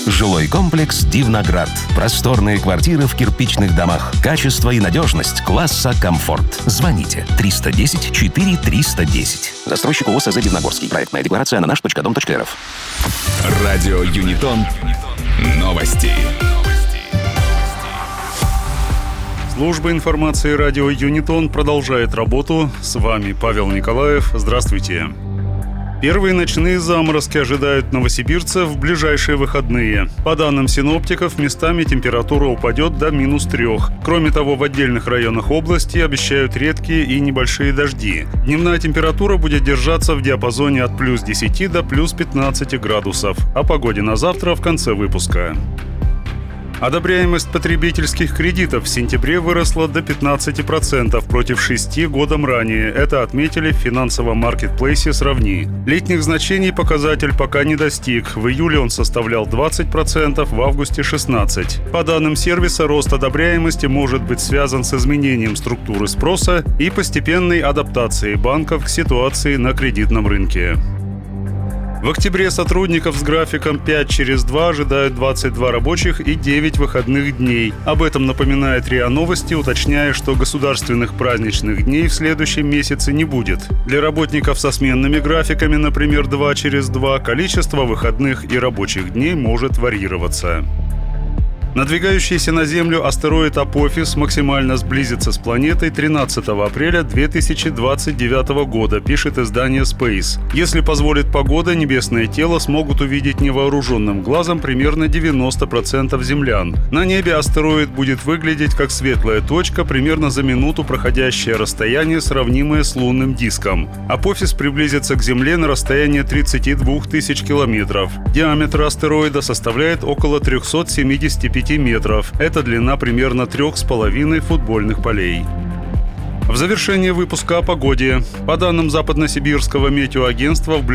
Жилой комплекс «Дивноград». Просторные квартиры в кирпичных домах. Качество и надежность класса «Комфорт». Звоните 310 4310. Застройщик ООО «СЗ Дивногорский». Проектная декларация на наш.дом.рф. Радио Юнитон. Новости. Служба информации радио Юнитон продолжает работу. С вами Павел Николаев. Здравствуйте. Первые ночные заморозки ожидают новосибирцев в ближайшие выходные. По данным синоптиков, местами температура упадет до -3. Кроме того, в отдельных районах области обещают редкие и небольшие дожди. Дневная температура будет держаться в диапазоне от +10 до +15 градусов. О погоде на завтра в конце выпуска. Одобряемость потребительских кредитов в сентябре выросла до 15% против 6% годом ранее. Это отметили в финансовом маркетплейсе «Сравни». Летних значений показатель пока не достиг. В июле он составлял 20%, в августе – 16%. По данным сервиса, рост одобряемости может быть связан с изменением структуры спроса и постепенной адаптацией банков к ситуации на кредитном рынке. В октябре сотрудников с графиком 5/2 ожидают 22 рабочих и 9 выходных дней. Об этом напоминает РИА Новости, уточняя, что государственных праздничных дней в следующем месяце не будет. Для работников со сменными графиками, например, 2/2, количество выходных и рабочих дней может варьироваться. Надвигающийся на Землю астероид Апофис максимально сблизится с планетой 13 апреля 2029 года, пишет издание Space. Если позволит погода, небесное тело смогут увидеть невооруженным глазом примерно 90% землян. На небе астероид будет выглядеть как светлая точка, примерно за минуту проходящее расстояние, сравнимое с лунным диском. Апофис приблизится к Земле на расстояние 32 тысяч километров. Диаметр астероида составляет около 375 метров. Это длина примерно 3,5 футбольных полей. В завершение выпуска о погоде. По данным Западносибирского метеоагентства, в